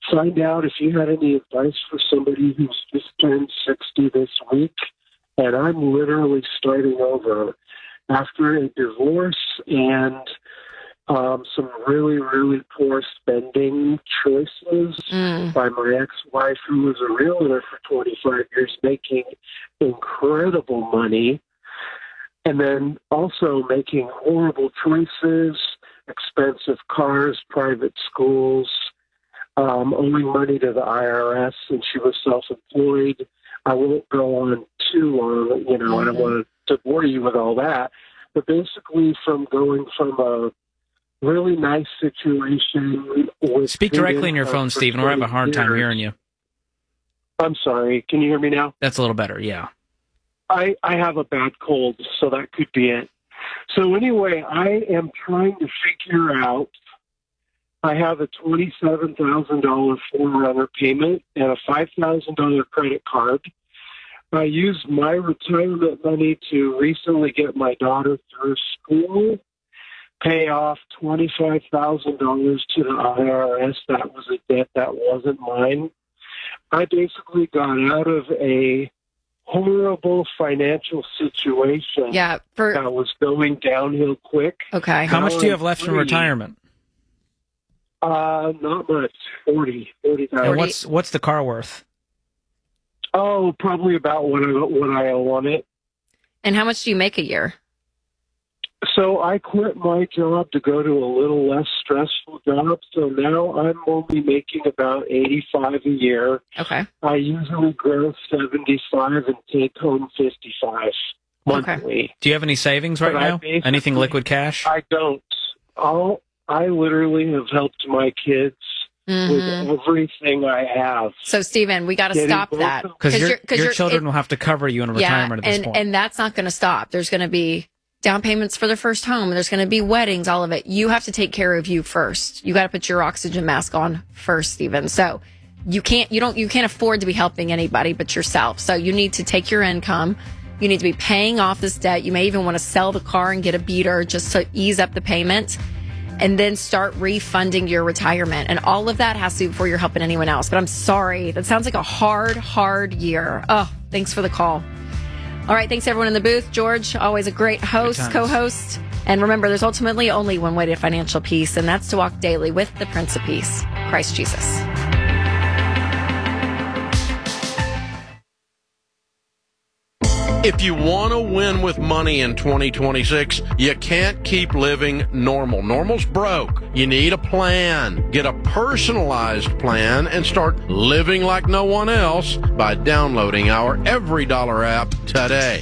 find out if you had any advice for somebody who's just turned 60 this week, and I'm literally starting over after a divorce and some really, really poor spending choices by my ex-wife, who was a realtor for 25 years, making incredible money, and then also making horrible choices, expensive cars, private schools, owing money to the IRS, and she was self-employed. I won't go on too long, I don't want to bore you with all that, but basically from going from a really nice situation with... Speak directly in your phone, Stephen. We're having a hard time hearing you. I'm sorry. Can you hear me now? That's a little better, yeah. I have a bad cold, so that could be it. So anyway, I am trying to figure out... I have a $27,000 Forerunner payment and a $5,000 credit card. I used my retirement money to recently get my daughter through school, pay off $25,000 to the IRS. That was a debt that wasn't mine. I basically got out of a horrible financial situation that was going downhill quick. Okay. How much do you have left in retirement? Not much. 40,000. And what's the car worth? Oh, probably about what I owe on it. And how much do you make a year? So I quit my job to go to a little less stressful job. So now I'm only making about $85 a year. Okay. I usually gross $75 and take home $55 monthly. Okay. Do you have any savings right now? Anything liquid cash? I don't. I literally have helped my kids with everything I have. So, Stephen, we got to stop that. Because your children will have to cover you in retirement at this point. And that's not going to stop. There's going to be down payments for their first home. There's going to be weddings, all of it. You have to take care of you first. You got to put your oxygen mask on first, Stephen. So you can't afford to be helping anybody but yourself. So you need to take your income. You need to be paying off this debt. You may even want to sell the car and get a beater just to ease up the payment. And then start refunding your retirement. And all of that has to be before you're helping anyone else. But I'm sorry. That sounds like a hard year. Oh, thanks for the call. All right. Thanks, everyone in the booth. George, always a great host, co-host. And remember, there's ultimately only one way to financial peace, and that's to walk daily with the Prince of Peace, Christ Jesus. If you want to win with money in 2026, you can't keep living normal. Normal's broke. You need a plan. Get a personalized plan and start living like no one else by downloading our Every Dollar app today.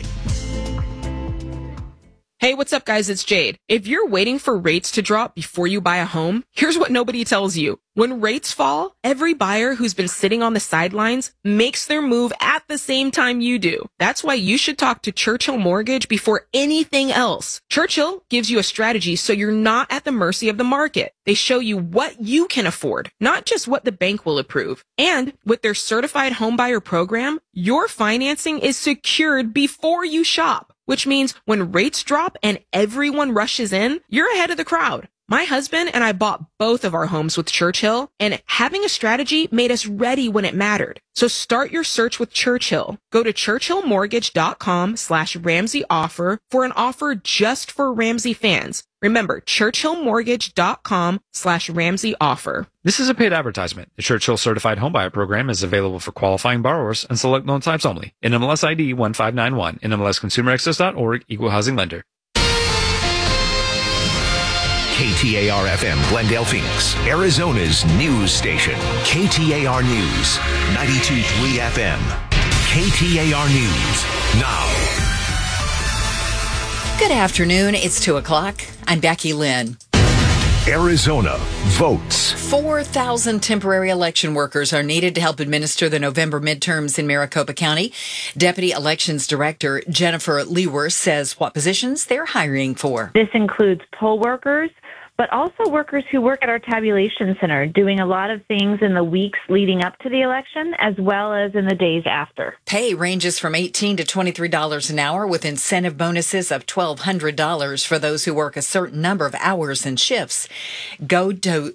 Hey, what's up, guys? It's Jade. If you're waiting for rates to drop before you buy a home, here's what nobody tells you. When rates fall, every buyer who's been sitting on the sidelines makes their move at the same time you do. That's why you should talk to Churchill Mortgage before anything else. Churchill gives you a strategy so you're not at the mercy of the market. They show you what you can afford, not just what the bank will approve. And with their certified homebuyer program, your financing is secured before you shop, which means when rates drop and everyone rushes in, you're ahead of the crowd. My husband and I bought both of our homes with Churchill, and having a strategy made us ready when it mattered. So start your search with Churchill. Go to churchillmortgage.com/Ramsey offer for an offer just for Ramsey fans. Remember, churchillmortgage.com/Ramsey offer. This is a paid advertisement. The Churchill Certified Homebuyer Program is available for qualifying borrowers and select loan types only. NMLS ID 1591. NMLSConsumerAccess.org. Equal housing lender. KTAR-FM, Glendale, Phoenix, Arizona's news station. KTAR News, 92.3 FM. KTAR News, now. Good afternoon. It's 2 o'clock. I'm Becky Lynn. Arizona votes. 4,000 temporary election workers are needed to help administer the November midterms in Maricopa County. Deputy Elections Director Jennifer Lewer says what positions they're hiring for. This includes poll workers, but also workers who work at our tabulation center, doing a lot of things in the weeks leading up to the election, as well as in the days after. Pay ranges from $18 to $23 an hour, with incentive bonuses of $1,200 for those who work a certain number of hours and shifts. Go to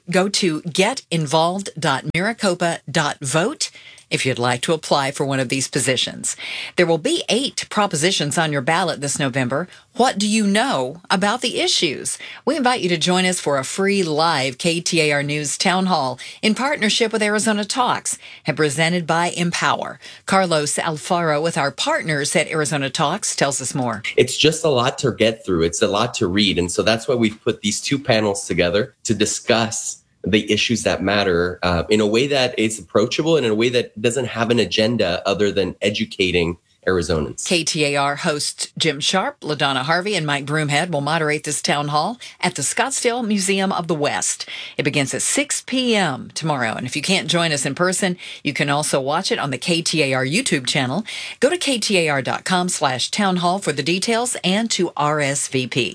getinvolved.maricopa.vote if you'd like to apply for one of these positions. There will be 8 propositions on your ballot this November. What do you know about the issues? We invite you to join us for a free live KTAR News Town Hall in partnership with Arizona Talks and presented by Empower. Carlos Alfaro with our partners at Arizona Talks tells us more. It's just a lot to get through. It's a lot to read. And so that's why we've put these 2 panels together to discuss the issues that matter in a way that is approachable and in a way that doesn't have an agenda other than educating Arizonans. KTAR hosts Jim Sharp, LaDonna Harvey, and Mike Broomhead will moderate this town hall at the Scottsdale Museum of the West. It begins at 6 p.m. tomorrow. And if you can't join us in person, you can also watch it on the KTAR YouTube channel. Go to ktar.com/townhall for the details and to RSVP.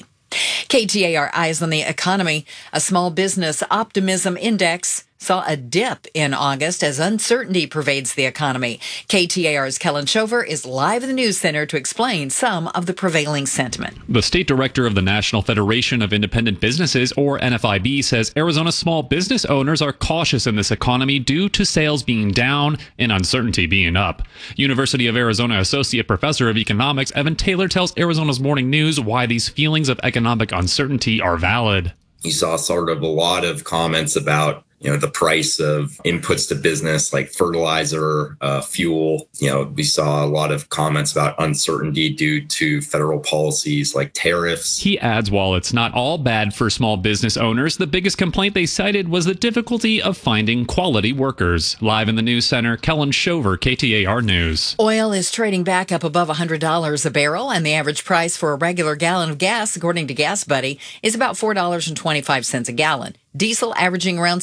KTAR Eyes on the Economy. A small business optimism index saw a dip in August as uncertainty pervades the economy. KTAR's Kellen Shover is live in the news center to explain some of the prevailing sentiment. The state director of the National Federation of Independent Businesses, or NFIB, says Arizona small business owners are cautious in this economy due to sales being down and uncertainty being up. University of Arizona Associate Professor of Economics Evan Taylor tells Arizona's Morning News why these feelings of economic uncertainty are valid. You saw sort of a lot of comments about the price of inputs to business like fertilizer, fuel. We saw a lot of comments about uncertainty due to federal policies like tariffs. He adds, while it's not all bad for small business owners, the biggest complaint they cited was the difficulty of finding quality workers. Live in the news center, Kellen Shover, KTAR News. Oil is trading back up above $100 a barrel, and the average price for a regular gallon of gas, according to Gas Buddy, is about $4.25 a gallon. Diesel averaging around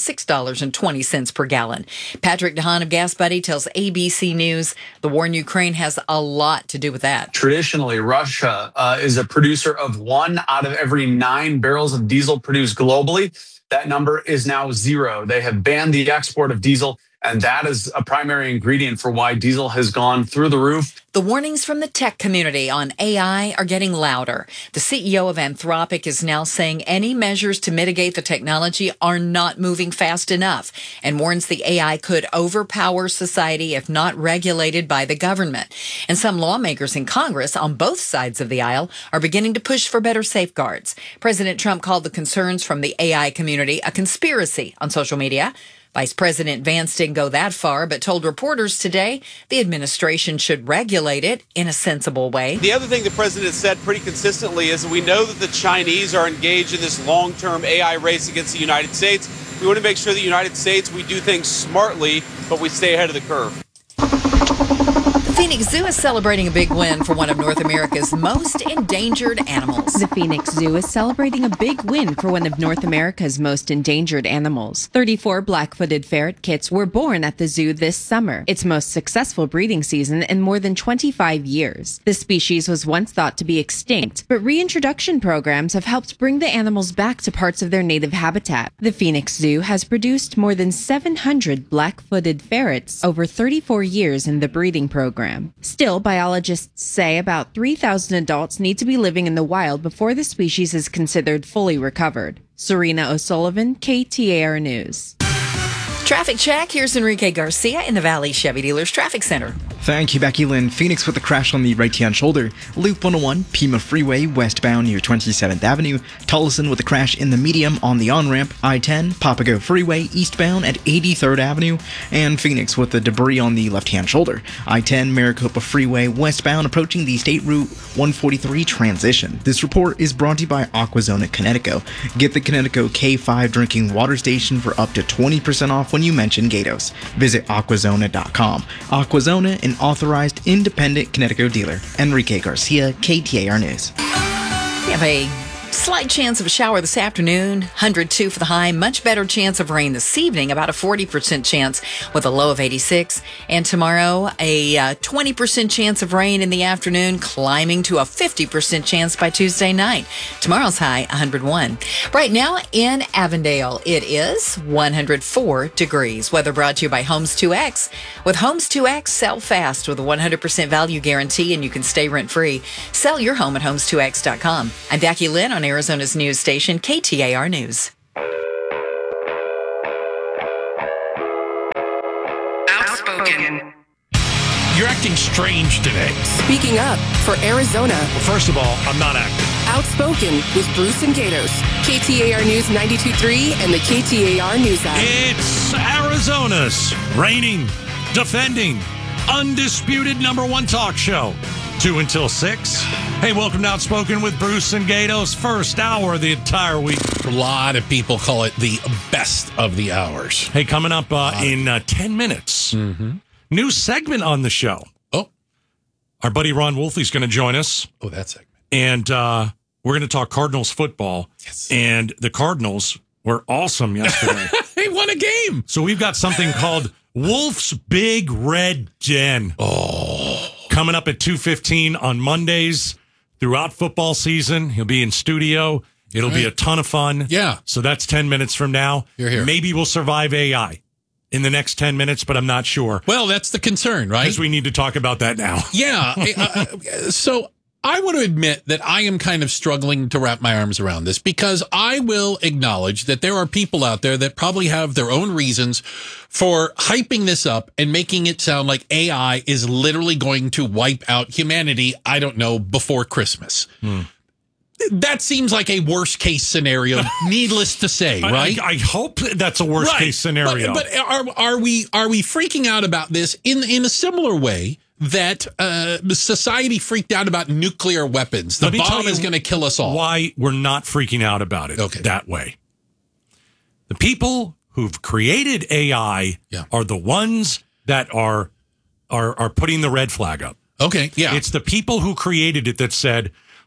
$6.20 per gallon. Patrick DeHaan of Gas Buddy tells ABC News the war in Ukraine has a lot to do with that. Traditionally, Russia is a producer of 1 out of every 9 barrels of diesel produced globally. That number is now 0. They have banned the export of diesel, and that is a primary ingredient for why diesel has gone through the roof. The warnings from the tech community on AI are getting louder. The CEO of Anthropic is now saying any measures to mitigate the technology are not moving fast enough, and warns the AI could overpower society if not regulated by the government. And some lawmakers in Congress on both sides of the aisle are beginning to push for better safeguards. President Trump called the concerns from the AI community a conspiracy on social media. Vice President Vance didn't go that far, but told reporters today the administration should regulate it in a sensible way. The other thing the president has said pretty consistently is that we know that the Chinese are engaged in this long-term AI race against the United States. We want to make sure the United States, we do things smartly, but we stay ahead of the curve. The Phoenix Zoo is celebrating a big win for one of North America's most endangered animals. The Phoenix Zoo is celebrating a big win for one of North America's most endangered animals. 34 black-footed ferret kits were born at the zoo this summer, its most successful breeding season in more than 25 years. The species was once thought to be extinct, but reintroduction programs have helped bring the animals back to parts of their native habitat. The Phoenix Zoo has produced more than 700 black-footed ferrets over 34 years in the breeding program. Still, biologists say about 3,000 adults need to be living in the wild before the species is considered fully recovered. Serena O'Sullivan, KTAR News. Traffic check. Here's Enrique Garcia in the Valley Chevy Dealers Traffic Center. Thank you, Becky Lynn. Phoenix with a crash on the right-hand shoulder. Loop 101, Pima Freeway, westbound near 27th Avenue. Tolleson with a crash in the medium on the on-ramp. I-10, Papago Freeway, eastbound at 83rd Avenue. And Phoenix with the debris on the left-hand shoulder. I-10, Maricopa Freeway, westbound, approaching the State Route 143 transition. This report is brought to you by Aquazona Connecticut. Get the Connecticut K5 drinking water station for up to 20% off when you mention Gatos. Visit Aquazona.com. Aquazona, an authorized independent Connecticut dealer. Enrique Garcia, KTAR News. We have a Slight chance of a shower this afternoon, 102 for the high. Much better chance of rain this evening, about a 40% chance with a low of 86. And tomorrow, a 20% chance of rain in the afternoon, climbing to a 50% chance by Tuesday night. Tomorrow's high, 101. Right now in Avondale, it is 104 degrees. Weather brought to you by Homes 2X. With Homes 2X, sell fast with a 100% value guarantee, and you can stay rent-free. Sell your home at homes2x.com. I'm Becky Lynn on Arizona's news station, KTAR News. Outspoken. You're acting strange today. Speaking up for Arizona. Well, first of all, I'm not acting. Outspoken with Bruce and Gatos. KTAR News 92.3 and the KTAR News app. It's Arizona's reigning, defending, undisputed #1 talk show. 2 until 6. Hey, welcome to Outspoken with Bruce and Gatos. First hour of the entire week. A lot of people call it the best of the hours. Hey, coming up in 10 minutes, new segment on the show. Oh. Our buddy Ron Wolfie's going to join us. Oh, that segment. And we're going to talk Cardinals football. Yes. And the Cardinals were awesome yesterday. They won a game. So we've got something called Wolf's Big Red Den. Oh. Coming up at 2:15 on Mondays throughout football season. He'll be in studio. It'll be a ton of fun. Yeah. So that's 10 minutes from now. You're here. Maybe we'll survive AI in the next 10 minutes, but I'm not sure. Well, that's the concern, right? Because we need to talk about that now. Yeah. So I want to admit that I am kind of struggling to wrap my arms around this, because I will acknowledge that there are people out there that probably have their own reasons for hyping this up and making it sound like AI is literally going to wipe out humanity, I don't know, before Christmas. That seems like a worst case scenario, needless to say, right? I hope that's a worst case scenario. But are we freaking out about this in a similar way that society freaked out about nuclear weapons? The bomb is going to kill us all. Why we're not freaking out about it that way. The people who've created AI are the ones that are putting the red flag up. Okay, yeah. It's the people who created it that said,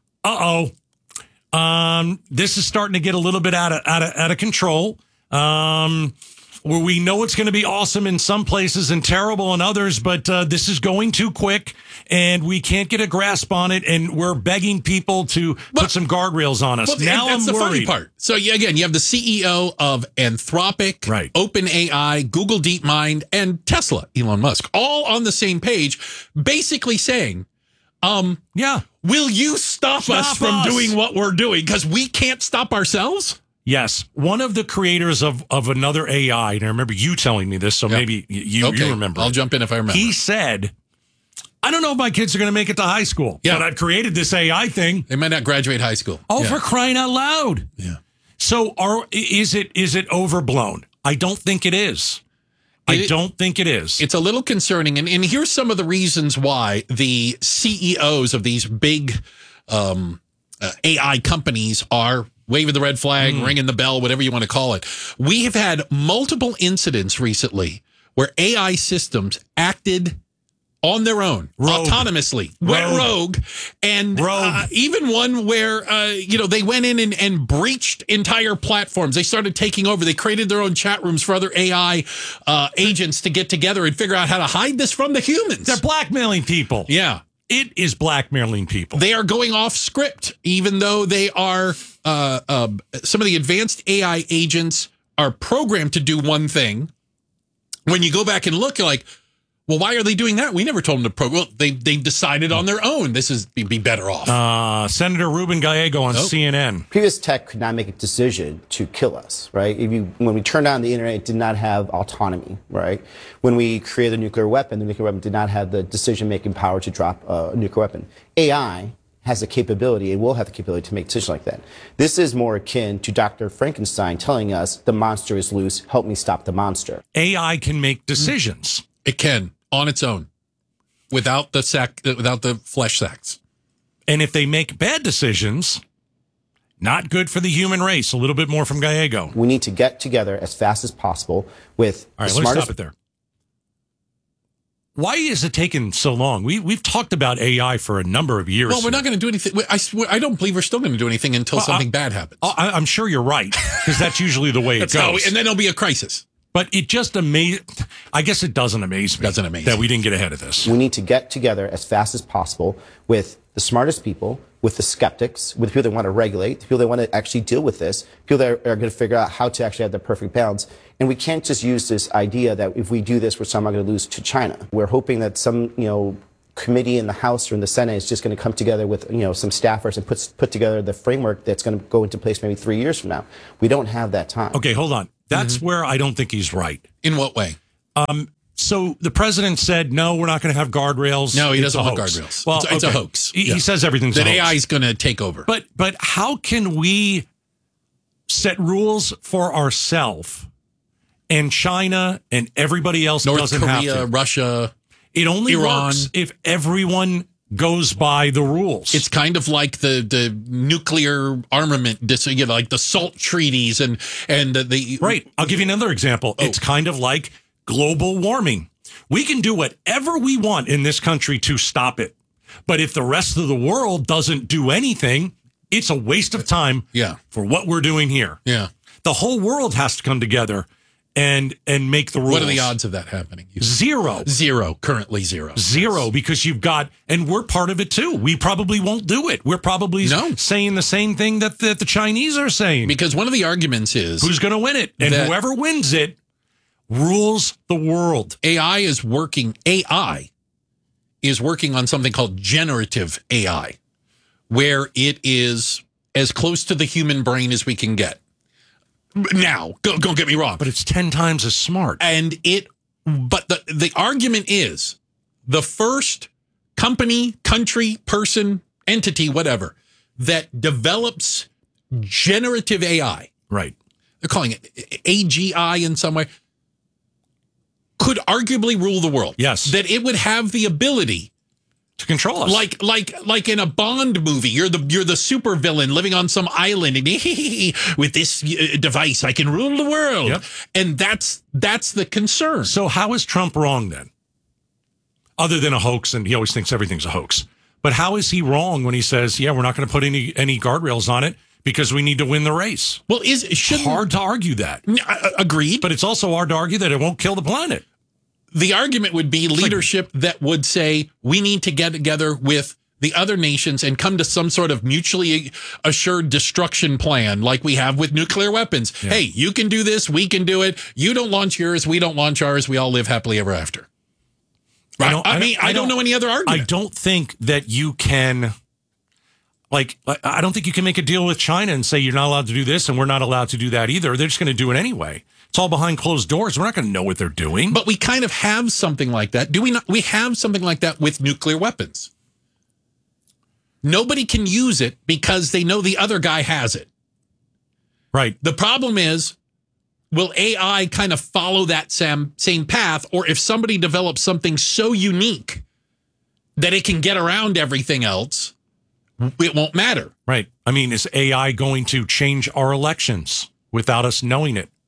this is starting to get a little bit out of control. Where we know it's going to be awesome in some places and terrible in others, but this is going too quick and we can't get a grasp on it, and we're begging people to put some guardrails on us. Now that's I'm the worried. funny part. So again, you have the CEO of Anthropic, right, OpenAI, Google DeepMind, and Tesla, Elon Musk, all on the same page, basically saying, will you stop us from doing what we're doing? Because we can't stop ourselves? Yes. One of the creators of another AI, and I remember you telling me this, so maybe you remember. I'll jump in if I remember. He said, I don't know if my kids are going to make it to high school, but I've created this AI thing. They might not graduate high school. For crying out loud. Yeah. So is it overblown? I don't think it is. I don't think it is. It's a little concerning. And here's some of the reasons why the CEOs of these big AI companies are waving the red flag, ringing the bell, whatever you want to call it. We have had multiple incidents recently where AI systems acted on their own, autonomously, went rogue, and even one where they went in and breached entire platforms. They started taking over. They created their own chat rooms for other AI agents to get together and figure out how to hide this from the humans. They're blackmailing people. Yeah. It is blackmailing people. They are going off script, even though they are some of the advanced AI agents are programmed to do one thing. When you go back and look, you're like, well, why are they doing that? We never told them to program. Well, they decided on their own. This is be better off. Senator Ruben Gallego on CNN. Previous tech could not make a decision to kill us, right? When we turned on the internet, it did not have autonomy, right? When we created a nuclear weapon, the nuclear weapon did not have the decision-making power to drop a nuclear weapon. AI has the capability, and will have the capability to make decisions like that. This is more akin to Dr. Frankenstein telling us the monster is loose, help me stop the monster. AI can make decisions. It can, on its own, without the flesh sacks. And if they make bad decisions, not good for the human race. A little bit more from Gallego. We need to get together as fast as possible with All right, let's stop it there. why is it taking so long? We've talked about AI for a number of years. Well, we're not going to do anything. I don't believe we're still going to do anything until something bad happens. I'm sure you're right, because that's usually the way it goes. And then there'll be a crisis. But it just I guess it doesn't amaze me that we didn't get ahead of this. We need to get together as fast as possible with the smartest people, with the skeptics, with people that want to regulate, the people that want to actually deal with this, people that are going to figure out how to actually have the perfect balance. And we can't just use this idea that if we do this, we're somehow going to lose to China. We're hoping that some, committee in the House or in the Senate is just going to come together with, some staffers and put together the framework that's going to go into place maybe 3 years from now. We don't have that time. Okay, hold on. That's where I don't think he's right. In what way? So the president said, no, we're not going to have guardrails. No, he doesn't want guardrails. Well, it's a hoax. He says everything's a hoax. That AI is going to take over. But how can we set rules for ourselves and China and everybody else doesn't have to? North Korea, Russia, it only Iran. works if everyone goes by the rules. It's kind of like the nuclear armament, like the SALT treaties and the right. I'll give you another example. It's kind of like global warming. We can do whatever we want in this country to stop it. But if the rest of the world doesn't do anything, it's a waste of time for what we're doing here. Yeah. The whole world has to come together and make the rules. What are the odds of that happening? Zero. Currently zero. Zero, because you've got, and we're part of it too. We probably won't do it. We're probably saying the same thing that the Chinese are saying. Because one of the arguments is who's going to win it? And whoever wins it rules the world. AI is working on something called generative AI, where it is as close to the human brain as we can get. Now, don't get me wrong. But it's 10 times as smart. But the argument is the first company, country, person, entity, whatever, that develops generative AI. Right. They're calling it AGI in some way. Could arguably rule the world. Yes. That it would have the ability to control us. Like in a Bond movie, you're the super villain living on some island and with this device I can rule the world. Yep. And that's the concern. So how is Trump wrong then? Other than a hoax, and he always thinks everything's a hoax. But how is he wrong when he says, we're not going to put any guardrails on it because we need to win the race? Well, hard to argue that. Agreed. But it's also hard to argue that it won't kill the planet. The argument would be leadership that would say we need to get together with the other nations and come to some sort of mutually assured destruction plan like we have with nuclear weapons. Yeah. Hey, you can do this. We can do it. You don't launch yours. We don't launch ours. We all live happily ever after. Right? I don't know any other argument. I don't think that you can... I don't think you can make a deal with China and say you're not allowed to do this and we're not allowed to do that either. They're just going to do it anyway. It's all behind closed doors. We're not going to know what they're doing. But we kind of have something like that. Do we not? We have something like that with nuclear weapons. Nobody can use it because they know the other guy has it. Right. The problem is, will AI kind of follow that same path? Or if somebody develops something so unique that it can get around everything else, it won't matter. Right. I mean, is AI going to change our elections without us knowing it?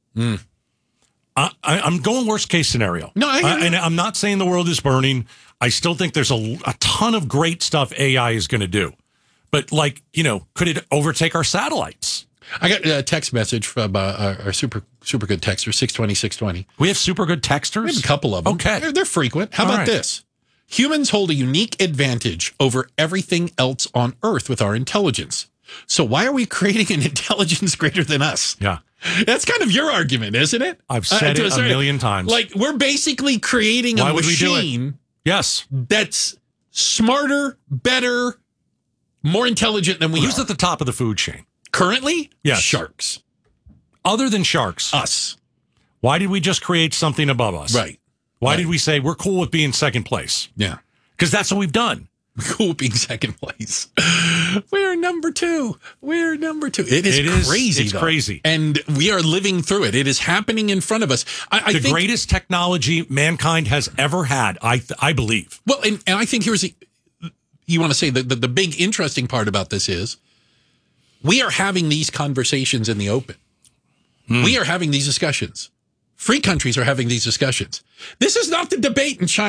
I'm going worst case scenario. No, and I'm not saying the world is burning. I still think there's a ton of great stuff AI is going to do. But could it overtake our satellites? I got a text message from our super good texter, 620. We have super good texters? We have a couple of them. Okay. They're frequent. How about this? Humans hold a unique advantage over everything else on Earth with our intelligence. So why are we creating an intelligence greater than us? Yeah. That's kind of your argument, isn't it? I've said it a million times. Like, we're basically creating a machine that's smarter, better, more intelligent than we are. Who's at the top of the food chain? Currently? Yes. Sharks. Other than sharks? Us. Why did we just create something above us? Right. Why did we say we're cool with being second place? Yeah. Because that's what we've done. We're cool with being second place. We're number two. It is crazy. It's crazy. And we are living through it. It is happening in front of us. I think greatest technology mankind has ever had, I believe. Well, and I think you want to say that the big interesting part about this is we are having these conversations in the open. We are having these discussions. Free countries are having these discussions. This is not the debate in China.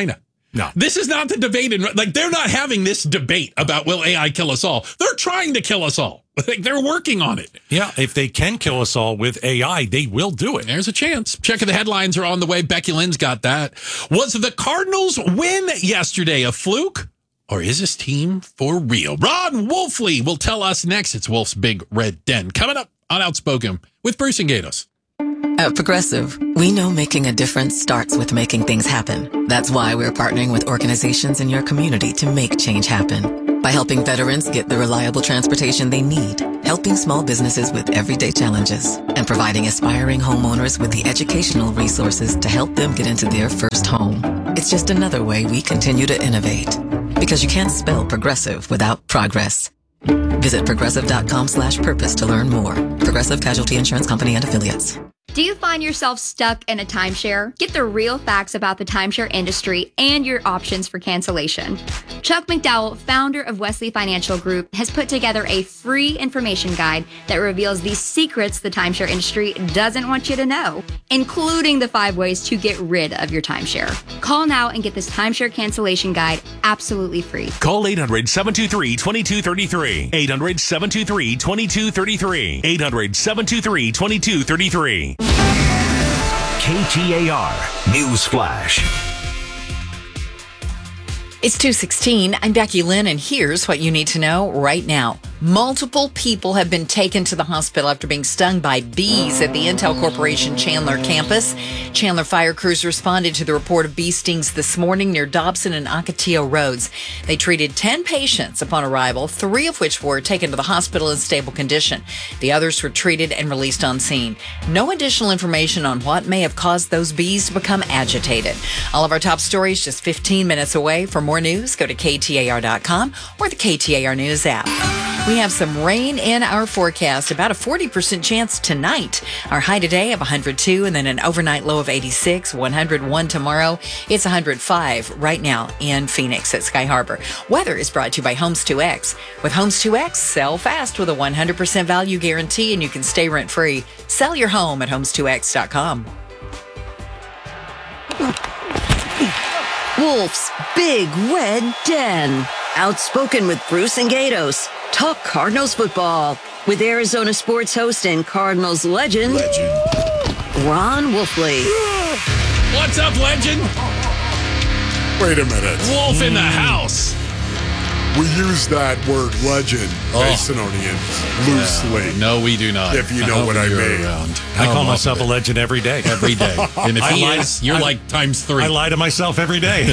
No. This is not the debate. Like, they're not having this debate about will AI kill us all. They're trying to kill us all. Like, they're working on it. Yeah, if they can kill us all with AI, they will do it. There's a chance. Checking the headlines are on the way. Becky Lynn's got that. Was the Cardinals win yesterday a fluke? Or is this team for real? Ron Wolfley will tell us next. It's Wolf's Big Red Den. Coming up on Outspoken with Bruce and Gatos. At Progressive, we know making a difference starts with making things happen. That's why we're partnering with organizations in your community to make change happen. By helping veterans get the reliable transportation they need, helping small businesses with everyday challenges, and providing aspiring homeowners with the educational resources to help them get into their first home. It's just another way we continue to innovate. Because you can't spell progressive without progress. Visit progressive.com/purpose to learn more. Progressive Casualty Insurance Company and Affiliates. Do you find yourself stuck in a timeshare? Get the real facts about the timeshare industry and your options for cancellation. Chuck McDowell, founder of Wesley Financial Group, has put together a free information guide that reveals the secrets the timeshare industry doesn't want you to know, including the 5 ways to get rid of your timeshare. Call now and get this timeshare cancellation guide absolutely free. Call 800-723-2233. 800-723-2233. 800-723-2233. KTAR News Flash. It's 2:16. I'm Becky Lynn, and here's what you need to know right now. Multiple people have been taken to the hospital after being stung by bees at the Intel Corporation Chandler campus. Chandler fire crews responded to the report of bee stings this morning near Dobson and Ocotillo roads. They treated 10 patients upon arrival, 3 of which were taken to the hospital in stable condition. The others were treated and released on scene. No additional information on what may have caused those bees to become agitated. All of our top stories just 15 minutes away. For more news, go to KTAR.com or the KTAR News app. We have some rain in our forecast, about a 40% chance tonight. Our high today of 102 and then an overnight low of 86, 101 tomorrow. It's 105 right now in Phoenix at Sky Harbor. Weather is brought to you by Homes 2X. With Homes 2X, sell fast with a 100% value guarantee and you can stay rent free. Sell your home at homes2x.com. Wolf's Big Red Den. Outspoken with Bruce and Gatos. Talk Cardinals football with Arizona sports host and Cardinals legend. Ron Wolfley. What's up, legend? Wait a minute. Wolf in the house. We use that word legend, Masonians, loosely. No, we do not. If you know what I mean. I call myself a legend every day. Every day. And if he is, you're like times 3. I lie to myself every day.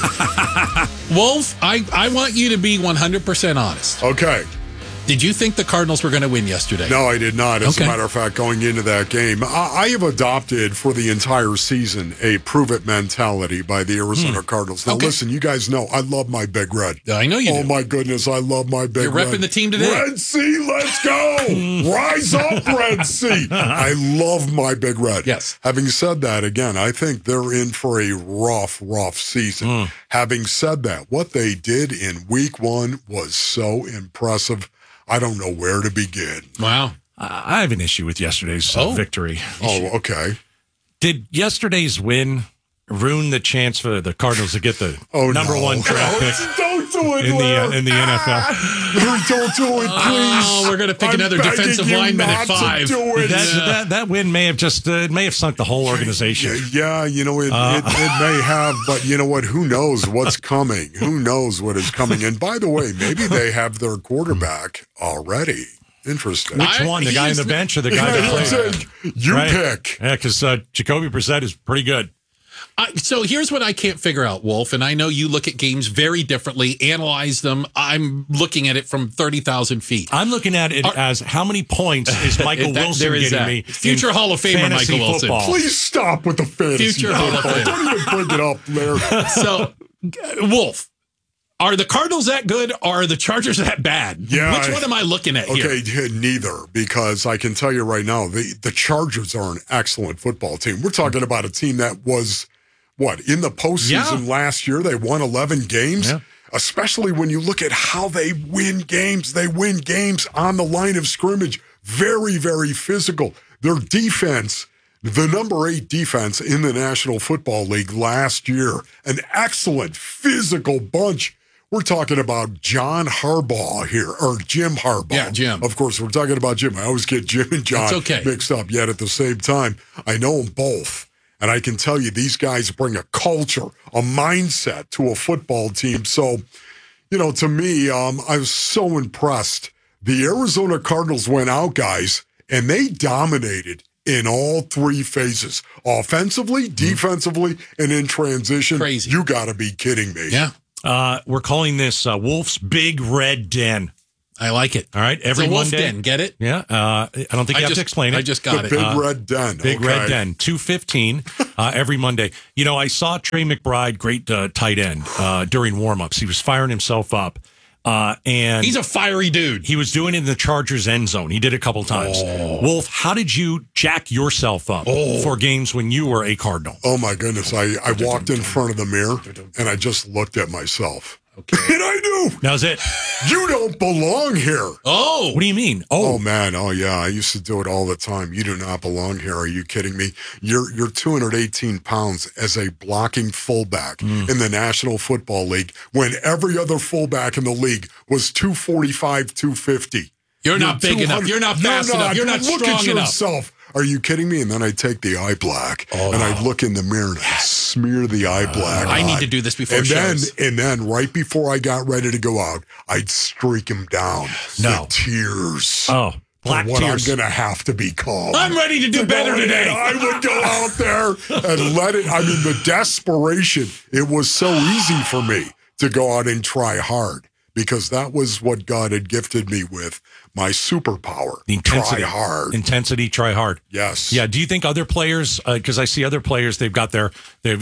Wolf, I want you to be 100% honest. Okay. Did you think the Cardinals were going to win yesterday? No, I did not. As a matter of fact, going into that game, I have adopted for the entire season a prove-it mentality by the Arizona Cardinals. Now, listen, you guys know I love my Big Red. I know you do. Oh, my goodness, I love my Big Red. You're repping the team today. Red Sea, let's go! Rise up, Red Sea! I love my Big Red. Yes. Having said that, again, I think they're in for a rough season. Having said that, what they did in Week 1 was so impressive. I don't know where to begin. Wow. I have an issue with yesterday's victory. Oh, okay. Did yesterday's win ruin the chance for the Cardinals to get the number 1 draft pick Don't do it, in the NFL? Don't do it, please. Oh, we're going to pick another defensive lineman at 5. That win may have just may have sunk the whole organization. Yeah, you know, it may have, but you know what? Who knows what's coming? Who knows what is coming? And by the way, maybe they have their quarterback already. Interesting. Which one? The guy on the bench or the guy that played? You pick. Yeah, because Jacoby Brissett is pretty good. So here's what I can't figure out, Wolf, and I know you look at games very differently, analyze them. I'm looking at it from 30,000 feet. I'm looking at it as how many points is Michael Wilson getting me? Future Hall of Famer Michael Wilson. Football. Please stop with the fantasy Future Hall of Famer. Don't even bring it up, Larry. So, Wolf, are the Cardinals that good or are the Chargers that bad? Yeah, which one am I looking at here? Okay, neither, because I can tell you right now, the Chargers are an excellent football team. We're talking about a team that was, in the postseason last year, they won 11 games, especially when you look at how they win games. They win games on the line of scrimmage. Very, very physical. Their defense the number 8 defense in the National Football League last year. An excellent physical bunch. We're talking about John Harbaugh here, or Jim Harbaugh. Yeah, Jim. Of course, we're talking about Jim. I always get Jim and John mixed up, yet at the same time, I know them both. And I can tell you, these guys bring a culture, a mindset to a football team. So, to me, I was so impressed. The Arizona Cardinals went out, guys, and they dominated in all 3 phases. Offensively, defensively, and in transition. Crazy. You got to be kidding me. Yeah. We're calling this Wolf's Big Red Den. I like it. All right, every it's a Wolf Monday. Den, get it? Yeah. I don't think you have to explain it. I just got it. Big Red Den. Big Red Den, 2:15 every Monday. I saw Trey McBride, great tight end, during warmups. He was firing himself up. And he's a fiery dude. He was doing it in the Chargers end zone. He did it a couple times. Wolf, how did you jack yourself up for games when you were a Cardinal? Oh, my goodness. I walked in front of the mirror, and I just looked at myself. Okay. And I knew. That was it. You don't belong here. Oh. What do you mean? Oh, man. Oh, yeah. I used to do it all the time. You do not belong here. Are you kidding me? You're 218 pounds as a blocking fullback in the National Football League when every other fullback in the league was 245, 250. You're not big enough. You're not fast enough. You're not Look strong at enough. yourself. Are you kidding me? And then I take the eye black and I look in the mirror and I smear the eye black. I need to do this before shows. And then right before I got ready to go out, I'd streak him down. No. The tears. Oh, black what tears. I'm going to have to become. I'm ready to do better today. I would go out there and let it. I mean, the desperation. It was so easy for me to go out and try hard because that was what God had gifted me with. My superpower. Intensity. Try hard. Intensity, try hard. Yes. Yeah. Do you think other players, because I see other players, they've got their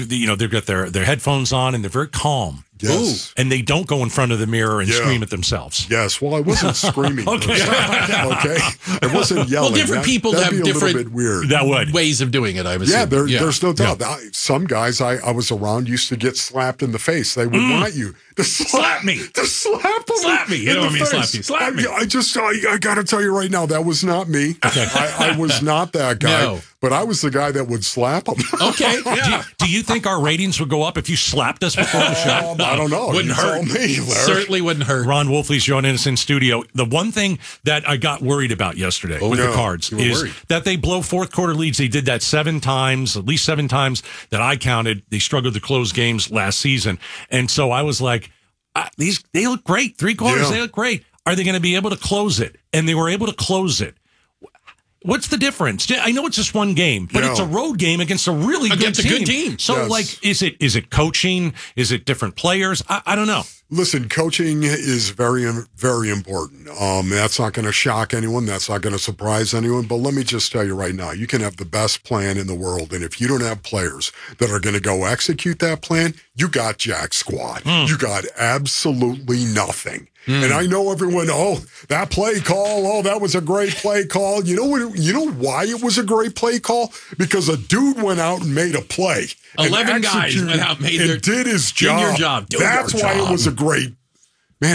headphones on and they're very calm. Yes. And they don't go in front of the mirror and scream at themselves. Yes. Well, I wasn't screaming. Okay. Okay. I wasn't yelling. Well, different people that'd have be a little different bit weird. That would. ways of doing it, I was saying. There's no doubt. Some guys I was around used to get slapped in the face. They would want you to slap me. To slap them. Slap me. You know what I mean? Slap you. Slap me. I got to tell you right now, that was not me. Okay. I was not that guy. No. But I was the guy that would slap them. Okay. Yeah. Do you think our ratings would go up if you slapped us before the show? I don't know. Wouldn't You hurt. tell me, Larry. Certainly wouldn't hurt. Ron Wolfley's joining us in studio. The one thing that I got worried about yesterday with the Cards you were is worried. that they blow fourth quarter leads. They did that 7 times, at least 7 times that I counted. They struggled to close games last season. And so I was like, they look great. 3 quarters, they look great. Are they going to be able to close it? And they were able to close it. What's the difference? I know it's just one game, but it's a road game against a really good team. So, is it coaching? Is it different players? I don't know. Listen, coaching is very, very important. That's not going to shock anyone. That's not going to surprise anyone. But let me just tell you right now, you can have the best plan in the world. And if you don't have players that are going to go execute that plan, you got jack squat. You got absolutely nothing. And I know everyone, that play call, that was a great play call. You know why it was a great play call? Because a dude went out and made a play. 11 guys went out and did his job. That's why it was a great, man,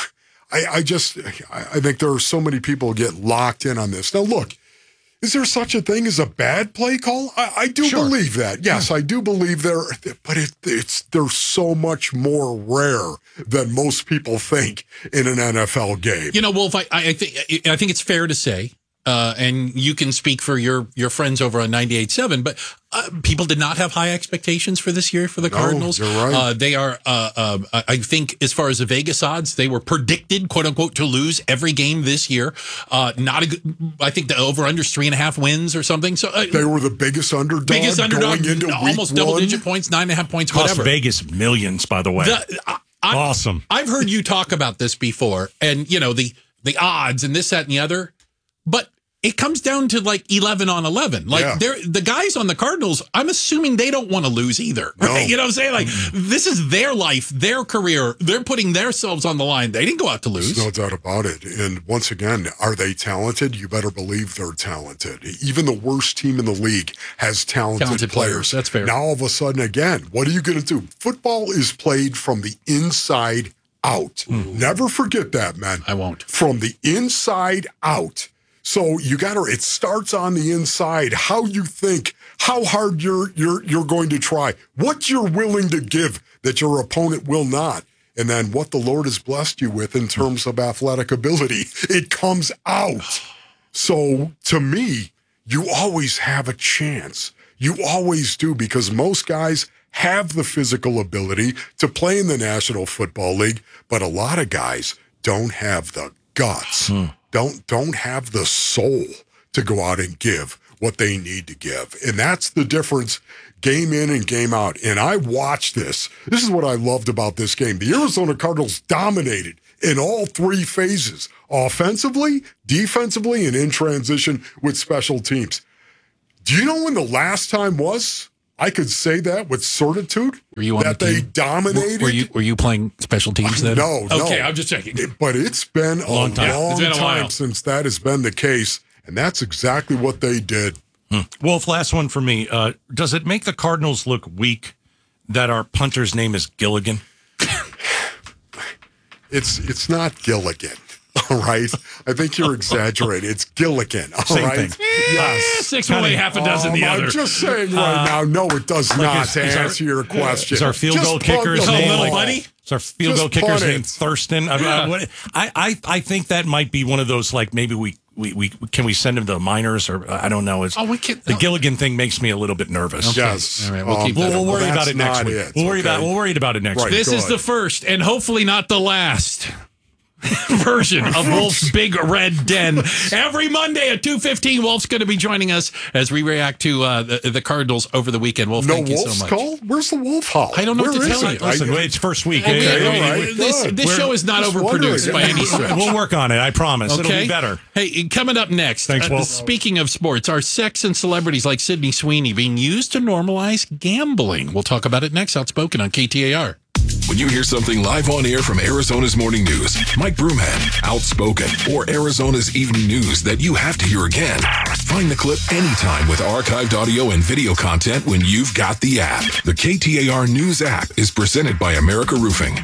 I think there are so many people who get locked in on this. Now, look, is there such a thing as a bad play call? I do believe that. Yes, I do believe there, but they're so much more rare than most people think in an NFL game. You know, Wolf, I think it's fair to say, and you can speak for your friends over on 98.7, but people did not have high expectations for this year for the Cardinals. You're right. They are, I think, as far as the Vegas odds, they were predicted, quote unquote, to lose every game this year. I think the over/under 3.5 wins or something. So they were the biggest underdog going into almost week 1. double-digit points, 9.5 points, Cost whatever. Vegas millions, by the way. Awesome. I've heard you talk about this before, and the odds and this, that, and the other, but it comes down to like 11 on 11. Like the guys on the Cardinals, I'm assuming they don't want to lose either. Right? No. You know what I'm saying? Like this is their life, their career. They're putting themselves on the line. They didn't go out to lose. There's no doubt about it. And once again, are they talented? You better believe they're talented. Even the worst team in the league has talented players. That's fair. Now all of a sudden, again, what are you going to do? Football is played from the inside out. Never forget that, man. I won't. From the inside out. So it starts on the inside, how you think, how hard you're going to try, what you're willing to give that your opponent will not. And then what the Lord has blessed you with in terms of athletic ability, it comes out. So to me, you always have a chance. You always do, because most guys have the physical ability to play in the National Football League, but a lot of guys don't have the guts, don't have the soul to go out and give what they need to give. And that's the difference game in and game out. And I watched this. This is what I loved about this game. The Arizona Cardinals dominated in all three phases, offensively, defensively, and in transition with special teams. Do you know when the last time was? I could say that with certitude. Were you on that the they team? dominated? Were you playing special teams then? No. Okay, I'm just checking. But it's been a long It's been a while. time since that has been the case, and that's exactly what they did. Wolf, last one for me. Does it make the Cardinals look weak that our punter's name is Gilligan? It's not Gilligan. All right. I think you're exaggerating. It's Gilligan. All Same right. thing. Yes. Six one way, half a dozen the other. I'm just saying right now, no, it does not to answer your question. Is our field goal kicker's name buddy? Is our field goal kicker's name Thurston? I think that might be one of those, like, maybe we can we send him to the minors, or I don't know. We can. The Gilligan thing makes me a little bit nervous. Okay. Yes. All right. We'll keep that. We'll worry about it next week. We'll worry about it next week. This is the first and hopefully not the last version of Wolf's Big Red Den. Every Monday at 2:15, Wolf's going to be joining us as we react to the Cardinals over the weekend. Wolf, thank you so much. Call? Where's the Wolf Hall? I don't know what to tell you. Listen, it's first week. Okay, all right, this show is not overproduced by any stretch. We'll work on it. I promise. Okay? It'll be better. Hey, coming up next, Thanks, Wolf. Speaking of sports, are sex and celebrities like Sydney Sweeney being used to normalize gambling? We'll talk about it next. Outspoken on KTAR. When you hear something live on air from Arizona's Morning News, Mike Broomhead, Outspoken, or Arizona's Evening News that you have to hear again, find the clip anytime with archived audio and video content when you've got the app. The KTAR News app is presented by America Roofing.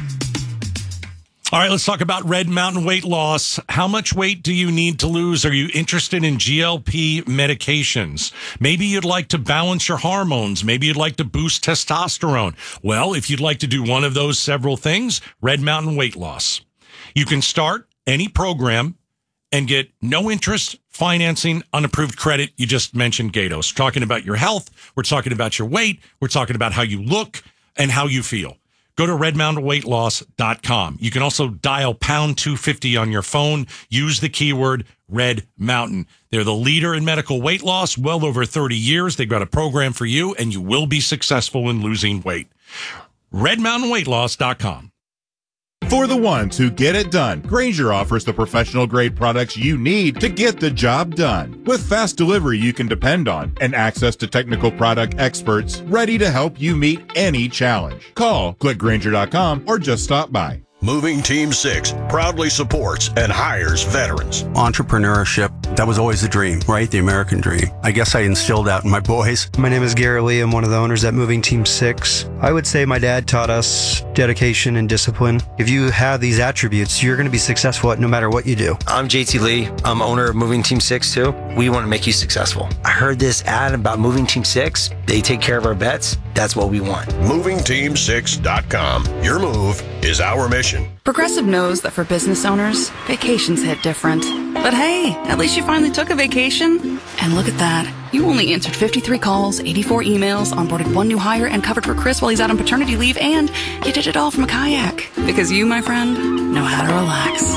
All right, let's talk about Red Mountain weight loss. How much weight do you need to lose? Are you interested in GLP medications? Maybe you'd like to balance your hormones. Maybe you'd like to boost testosterone. Well, if you'd like to do one of those several things, Red Mountain Weight Loss. You can start any program and get no interest financing, unapproved credit. You just mentioned Gatos. We're talking about your health. We're talking about your weight. We're talking about how you look and how you feel. Go to redmountainweightloss.com. You can also dial pound 250 on your phone. Use the keyword Red Mountain. They're the leader in medical weight loss, well over 30 years. They've got a program for you, and you will be successful in losing weight. redmountainweightloss.com. For the ones who get it done, Grainger offers the professional-grade products you need to get the job done. With fast delivery you can depend on and access to technical product experts ready to help you meet any challenge. Call, click Grainger.com, or just stop by. Moving Team 6 proudly supports and hires veterans. Entrepreneurship, that was always the dream, right? The American dream. I guess I instilled that in my boys. My name is Gary Lee. I'm one of the owners at Moving Team 6. I would say my dad taught us dedication and discipline. If you have these attributes, you're going to be successful at no matter what you do. I'm JT Lee. I'm owner of Moving Team 6 too. We want to make you successful. I heard this ad about Moving Team 6. They take care of our vets. That's what we want. MovingTeam6.com. Your move is our mission. Progressive knows that for business owners, vacations hit different. But hey, at least you finally took a vacation. And look at that. You only answered 53 calls, 84 emails, onboarded one new hire, and covered for Chris while he's out on paternity leave, and you did it all from a kayak. Because you, my friend, know how to relax.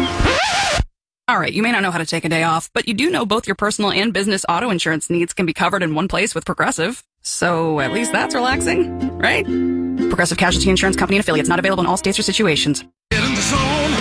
All right, you may not know how to take a day off, but you do know both your personal and business auto insurance needs can be covered in one place with Progressive. So at least that's relaxing, right? Progressive Casualty Insurance Company and affiliates, not available in all states or situations. Get in the zone,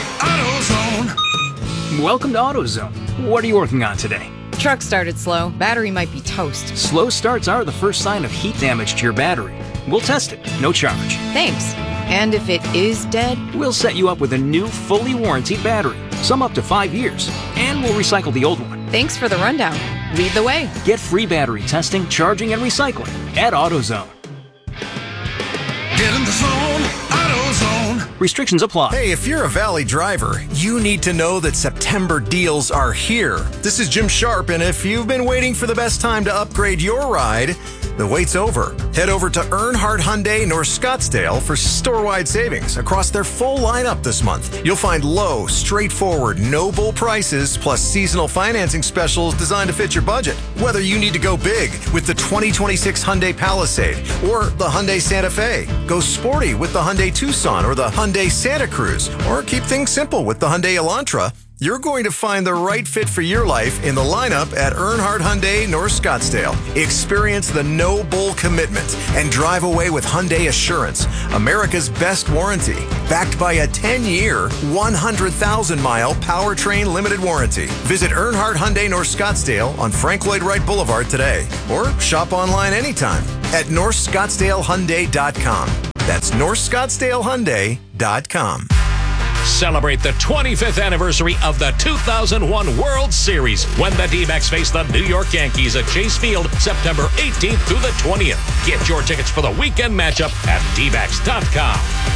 AutoZone. Welcome to AutoZone. What are you working on today? Truck started slow. Battery might be toast. Slow starts are the first sign of heat damage to your battery. We'll test it, no charge. Thanks. And if it is dead? We'll set you up with a new, fully warranted battery, some up to 5 years, and we'll recycle the old one. Thanks for the rundown. Lead the way. Get free battery testing, charging, and recycling at AutoZone. Get in the zone, AutoZone. Restrictions apply. Hey, if you're a Valley driver, you need to know that September deals are here. This is Jim Sharp, and if you've been waiting for the best time to upgrade your ride, the wait's over. Head over to Earnhardt Hyundai North Scottsdale for store-wide savings across their full lineup this month. You'll find low, straightforward, no bull prices plus seasonal financing specials designed to fit your budget. Whether you need to go big with the 2026 Hyundai Palisade or the Hyundai Santa Fe, go sporty with the Hyundai Tucson or the Hyundai Santa Cruz, or keep things simple with the Hyundai Elantra, you're going to find the right fit for your life in the lineup at Earnhardt Hyundai North Scottsdale. Experience the no bull commitment and drive away with Hyundai Assurance, America's best warranty, backed by a 10-year, 100,000-mile powertrain limited warranty. Visit Earnhardt Hyundai North Scottsdale on Frank Lloyd Wright Boulevard today, or shop online anytime at NorthScottsdaleHyundai.com. That's NorthScottsdaleHyundai.com. Celebrate the 25th anniversary of the 2001 World Series when the D-backs face the New York Yankees at Chase Field September 18th through the 20th. Get your tickets for the weekend matchup at dbacks.com.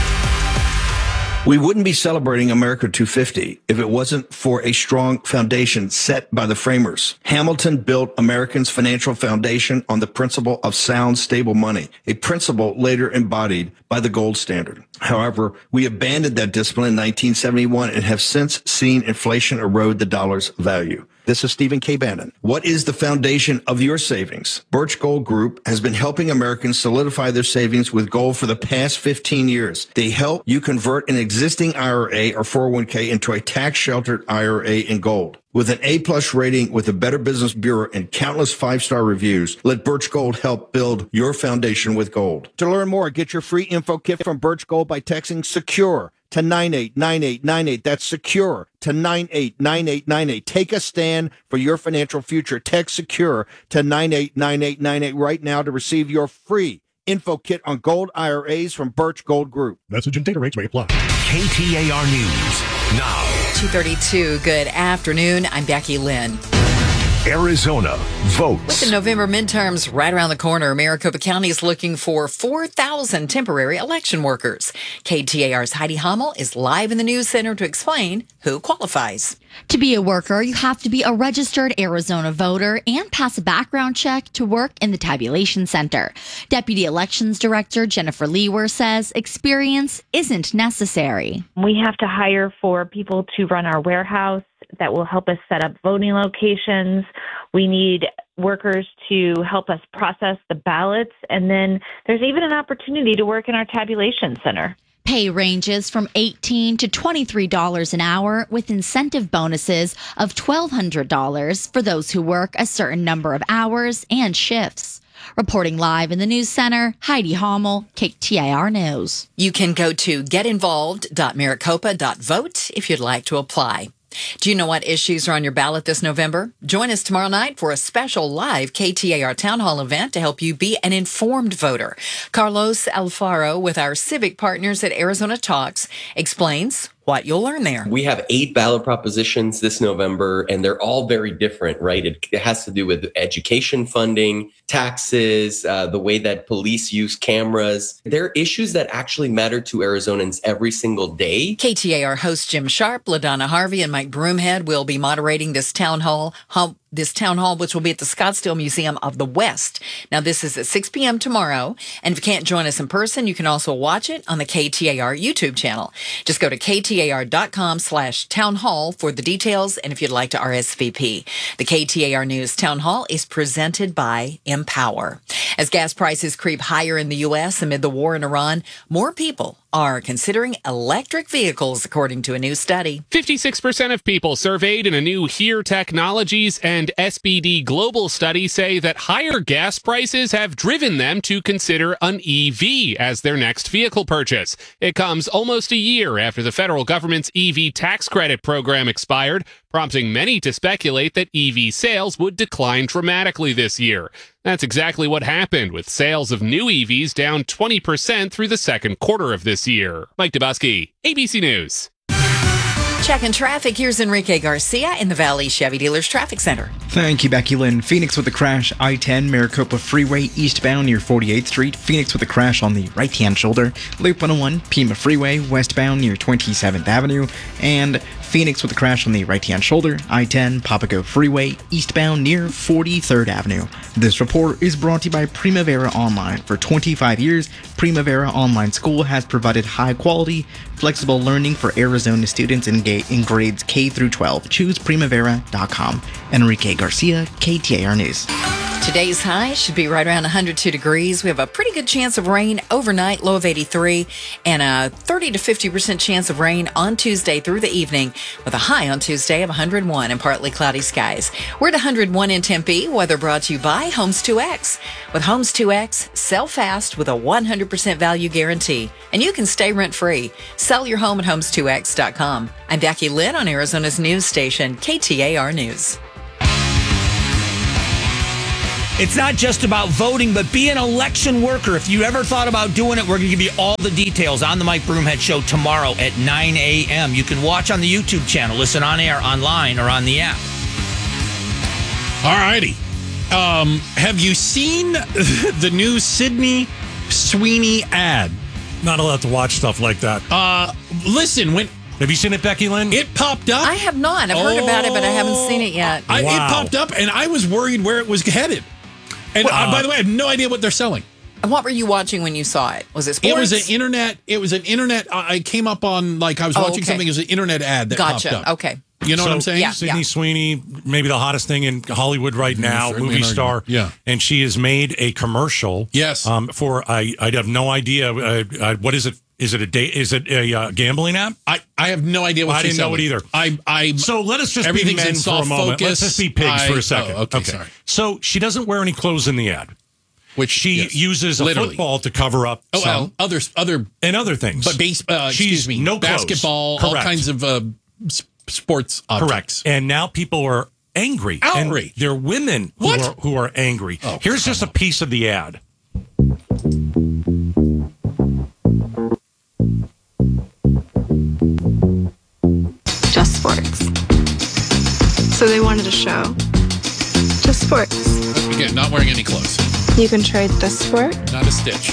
We wouldn't be celebrating America 250 if it wasn't for a strong foundation set by the framers. Hamilton built Americans' financial foundation on the principle of sound, stable money, a principle later embodied by the gold standard. However, we abandoned that discipline in 1971 and have since seen inflation erode the dollar's value. This is Stephen K. Bannon. What is the foundation of your savings? Birch Gold Group has been helping Americans solidify their savings with gold for the past 15 years. They help you convert an existing IRA or 401k into a tax-sheltered IRA in gold. With an A-plus rating with the Better Business Bureau and countless five-star reviews, let Birch Gold help build your foundation with gold. To learn more, get your free info kit from Birch Gold by texting SECURE to 989898. That's SECURE to 989898. Take a stand for your financial future. Text SECURE to 989898 right now to receive your free info kit on gold IRAs from Birch Gold Group. Message and data rates may apply. KTAR News now. 2:32. Good afternoon. I'm Becky Lynn. Arizona votes. With the November midterms right around the corner, Maricopa County is looking for 4,000 temporary election workers. KTAR's Heidi Hummel is live in the news center to explain who qualifies. To be a worker, you have to be a registered Arizona voter and pass a background check to work in the tabulation center. Deputy Elections Director Jennifer Lewer says experience isn't necessary. We have to hire for people to run our warehouse that will help us set up voting locations. We need workers to help us process the ballots. And then there's even an opportunity to work in our tabulation center. Pay ranges from $18 to $23 an hour with incentive bonuses of $1,200 for those who work a certain number of hours and shifts. Reporting live in the news center, Heidi Hummel, KTAR News. You can go to getinvolved.maricopa.vote if you'd like to apply. Do you know what issues are on your ballot this November? Join us tomorrow night for a special live KTAR Town Hall event to help you be an informed voter. Carlos Alfaro with our civic partners at Arizona Talks explains what you'll learn there. We have 8 ballot propositions this November, and they're all very different, right? It has to do with education funding, taxes, the way that police use cameras. They're issues that actually matter to Arizonans every single day. KTAR host Jim Sharp, LaDonna Harvey, and Mike Broomhead will be moderating this town hall, which will be at the Scottsdale Museum of the West. Now, this is at 6 p.m. tomorrow, and if you can't join us in person, you can also watch it on the KTAR YouTube channel. Just go to KTAR.com/townhall for the details, and if you'd like to RSVP. The KTAR News Town Hall is presented by Empower. As gas prices creep higher in the U.S. amid the war in Iran, more people are considering electric vehicles, according to a new study. 56% of people surveyed in a new HERE Technologies and SBD Global study say that higher gas prices have driven them to consider an EV as their next vehicle purchase. It comes almost a year after the federal government's EV tax credit program expired, prompting many to speculate that EV sales would decline dramatically this year. That's exactly what happened, with sales of new EVs down 20% through the second quarter of this year. Mike Dubosky, ABC News. Checking traffic, here's Enrique Garcia in the Valley Chevy Dealers Traffic Center. Thank you, Becky Lynn. Phoenix with a crash, I-10, Maricopa Freeway, eastbound near 48th Street. Phoenix with a crash on the right-hand shoulder. Loop 101, Pima Freeway, westbound near 27th Avenue. And Phoenix with a crash on the right-hand shoulder, I-10, Papago Freeway, eastbound near 43rd Avenue. This report is brought to you by Primavera Online. For 25 years, Primavera Online School has provided high-quality, flexible learning for Arizona students in grades K through 12. Choose Primavera.com. Enrique Garcia, KTAR News. Today's high should be right around 102 degrees. We have a pretty good chance of rain overnight, low of 83, and a 30 to 50% chance of rain on Tuesday through the evening, with a high on Tuesday of 101 and partly cloudy skies. We're at 101 in Tempe. Weather brought to you by Homes 2X. With Homes 2X, sell fast with a 100% value guarantee, and you can stay rent-free. Sell your home at homes2x.com. I'm Becky Lynn on Arizona's news station, KTAR News. It's not just about voting, but be an election worker. If you ever thought about doing it, we're going to give you all the details on the Mike Broomhead Show tomorrow at 9 a.m. You can watch on the YouTube channel, listen on air, online, or on the app. All righty. Have you seen the new Sydney Sweeney ad? Not allowed to watch stuff like that. Listen, have you seen it, Becky Lynn? It popped up. I have not. I've heard about it, but I haven't seen it yet. It popped up, and I was worried where it was headed. And by the way, I have no idea what they're selling. And what were you watching when you saw it? Was it sports? It was an internet. I came up on, I was watching something. It was an internet ad that popped up. Okay. You know what I'm saying? Yeah, Sydney Sweeney, maybe the hottest thing in Hollywood right now, movie star. Yeah. And she has made a commercial. Yes. For, I have no idea. What is it? Is it a gambling app? I have no idea what I didn't know it either. So let us just be men for a moment. Let's just be pigs for a second. Okay, sorry. So she doesn't wear any clothes in the ad, which she uses a football to cover up. Other things. But she's no clothes. Basketball, all kinds of sports objects. Correct. And now people are angry. Outraged. And they're women who are angry. Here's just a piece of the ad. Just sports. So they wanted a show. Just sports. Again, not wearing any clothes. You can trade this sport. Not a stitch.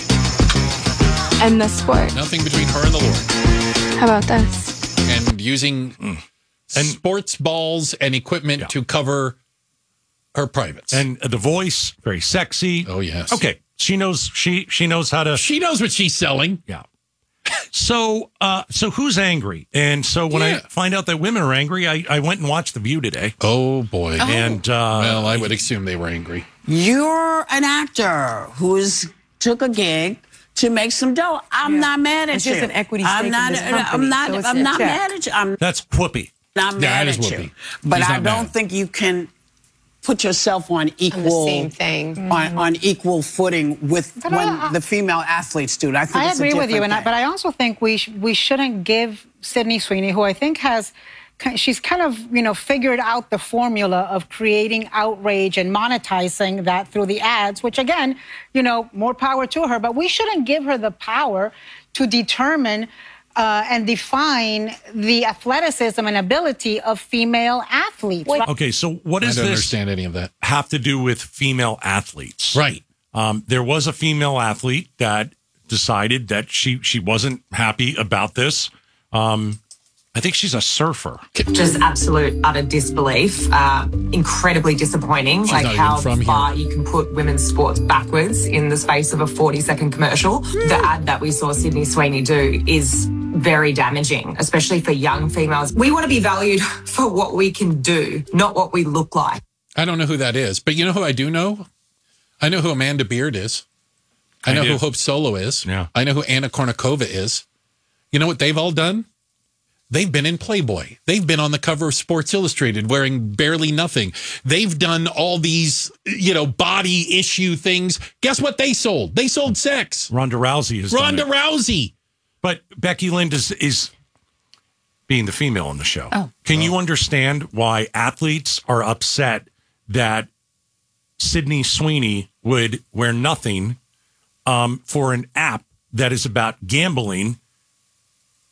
And this sport. Nothing between her and the Lord. How about this? And using sports balls and equipment to cover her privates. And the voice, very sexy. Oh, yes. Okay. She knows how to. She knows what she's selling. Yeah. So who's angry? And so when I find out that women are angry, I went and watched The View today. Oh boy! And well, I would assume they were angry. You're an actor who's took a gig to make some dough. I'm not mad at you. It's an equity stake in this company, I'm not check. mad at you. That's whoopee. Not mad at you. But I don't think you can put yourself on equal same thing on equal footing with the female athletes do. I think I it's agree a with you, different but I also think we shouldn't give Sydney Sweeney, who I think she's kind of figured out the formula of creating outrage and monetizing that through the ads, which again, more power to her. But we shouldn't give her the power to determine and define the athleticism and ability of female athletes. Okay, so what does I don't this understand any of that have to do with female athletes? Right. There was a female athlete that decided that she wasn't happy about this. I think she's a surfer. Just absolute utter disbelief. Incredibly disappointing. She's like not how even from far here. you can put women's sports backwards in the space of a 40-second commercial. The ad that we saw Sydney Sweeney do is very damaging, especially for young females. We want to be valued for what we can do, not what we look like. I don't know who that is, but you know who I do know? I know who Amanda Beard is. I know who Hope Solo is. Yeah. I know who Anna Kournikova is. You know what they've all done? They've been in Playboy. They've been on the cover of Sports Illustrated wearing barely nothing. They've done all these, body issue things. Guess what they sold? They sold sex. Ronda Rousey is Ronda Rousey. But Becky Lynn is being the female on the show. Can you understand why athletes are upset that Sydney Sweeney would wear nothing for an app that is about gambling